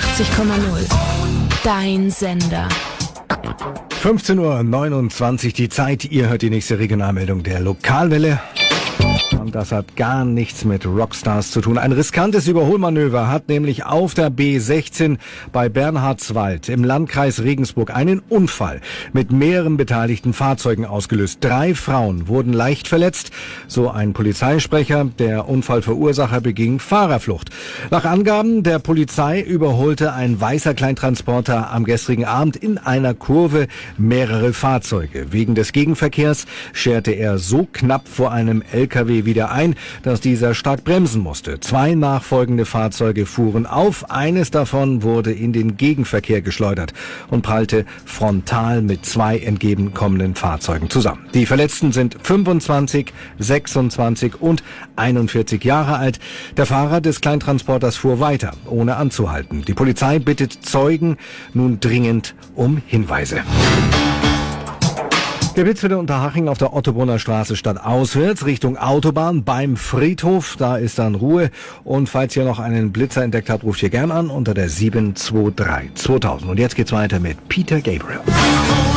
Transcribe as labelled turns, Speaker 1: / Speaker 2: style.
Speaker 1: 88,0. Dein Sender.
Speaker 2: 15:29 Uhr die Zeit. Ihr hört die nächste Regionalmeldung der Lokalwelle. Und das hat gar nichts mit Rockstars zu tun. Ein riskantes Überholmanöver hat nämlich auf der B16 bei Bernhardswald im Landkreis Regensburg einen Unfall mit mehreren beteiligten Fahrzeugen ausgelöst. 3 Frauen wurden leicht verletzt, so ein Polizeisprecher. Der Unfallverursacher beging Fahrerflucht. Nach Angaben der Polizei überholte ein weißer Kleintransporter am gestrigen Abend in einer Kurve mehrere Fahrzeuge. Wegen des Gegenverkehrs scherte er so knapp vor einem LKW wieder ein, dass dieser stark bremsen musste. 2 nachfolgende Fahrzeuge fuhren auf. Eines davon wurde in den Gegenverkehr geschleudert und prallte frontal mit 2 entgegenkommenden Fahrzeugen zusammen. Die Verletzten sind 25, 26 und 41 Jahre alt. Der Fahrer des Kleintransporters fuhr weiter, ohne anzuhalten. Die Polizei bittet Zeugen nun dringend um Hinweise. Der Blitz für Unterhaching auf der Ottobrunner Straße stadtauswärts Richtung Autobahn beim Friedhof. Da ist dann Ruhe. Und falls ihr noch einen Blitzer entdeckt habt, ruft ihr gern an unter der 723 2000. Und jetzt geht's weiter mit Peter Gabriel.